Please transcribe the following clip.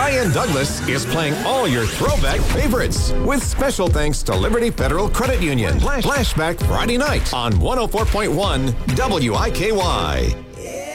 Ryan Douglas is playing all your throwback favorites with special thanks to Liberty Federal Credit Union. Flashback Friday night on 104.1 WIKY.